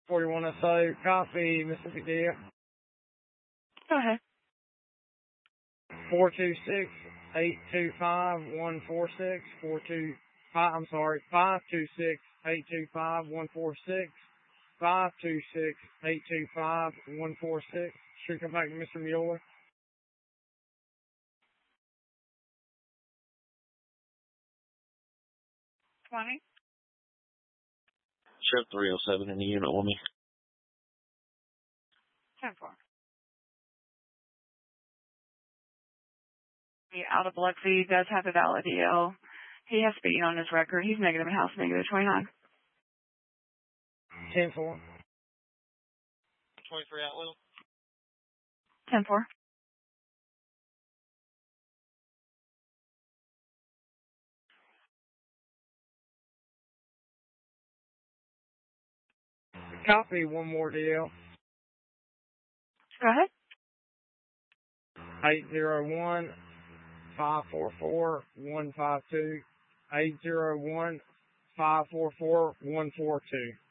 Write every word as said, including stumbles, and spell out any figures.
forty-one S O, copy, Mississippi D L. Go ahead. four two six, eight two five, one four six, four two five, I'm sorry, five two six, eight two five, one four six, five two six, eight two five, one four six. Should come back to Mister Mueller. twenty. Sheriff three oh seven in the unit with me. ten four. Out of Biloxi, does have a valid D L. He has speeding on his record. He's negative in house, negative twenty-nine. ten four. twenty-three out, Will. ten four. Copy, one more D L. Go ahead. eight zero one, five four four, one five two, eight zero one, five four four, one four two.